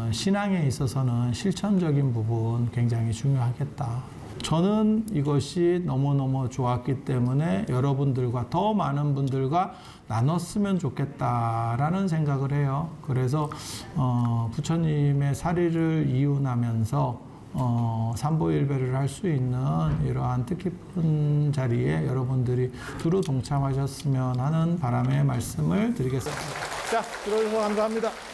신앙에 있어서는 실천적인 부분 굉장히 중요하겠다. 저는 이것이 너무너무 좋았기 때문에 여러분들과 더 많은 분들과 나눴으면 좋겠다라는 생각을 해요. 그래서 부처님의 사리를 이윤하면서 삼보일배를 할 수 있는 이러한 뜻깊은 자리에 여러분들이 두루 동참하셨으면 하는 바람의 말씀을 드리겠습니다. 자, 들어주셔서 감사합니다.